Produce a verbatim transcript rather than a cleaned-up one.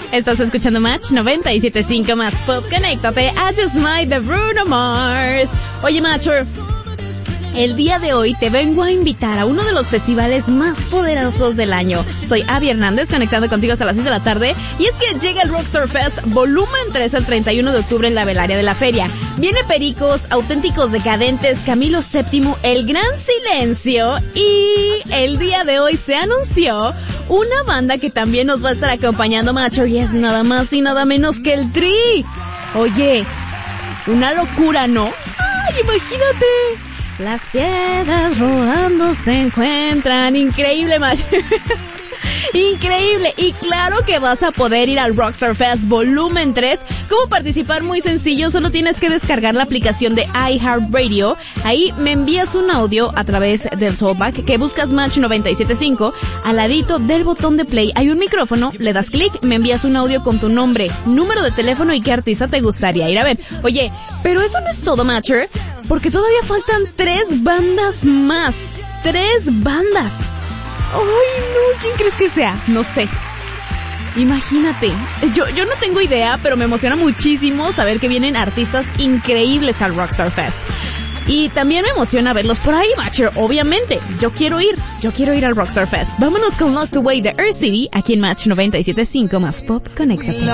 Estás escuchando Match noventa y siete punto cinco más Pop. Conéctate a Just Might de Bruno Mars. Oye, Matcher, el día de hoy te vengo a invitar a uno de los festivales más poderosos del año. Soy Abby Hernández, conectando contigo hasta las seis de la tarde. Y es que llega el Rockstar Fest Volumen tres el treinta y uno de octubre en la Velaria de la Feria. Viene Pericos, Auténticos Decadentes, Camilo séptimo, El Gran Silencio. Y el día de hoy se anunció una banda que también nos va a estar acompañando, macho. Y es nada más y nada menos que el Tri. Oye, una locura, ¿no? ¡Ay, imagínate! Las piedras rodando se encuentran. Increíble, macho. Increíble. Y claro que vas a poder ir al Rockstar Fest Volumen tres. ¿Cómo participar? Muy sencillo. Solo tienes que descargar la aplicación de iHeartRadio. Ahí me envías un audio a través del Soulback que buscas Match noventa y siete punto cinco. Al ladito del botón de play hay un micrófono. Le das clic, me envías un audio con tu nombre, número de teléfono y qué artista te gustaría ir a ver. Oye, pero eso no es todo, Matcher, porque todavía faltan tres bandas más. Tres bandas. Ay, no, ¿quién crees que sea? No sé. Imagínate. Yo, yo no tengo idea, pero me emociona muchísimo saber que vienen artistas increíbles al Rockstar Fest. Y también me emociona verlos por ahí, Matcher, obviamente. Yo quiero ir, yo quiero ir al Rockstar Fest. Vámonos con Locked Away de Earth City, aquí en Match noventa y siete punto cinco más Pop. Conéctate.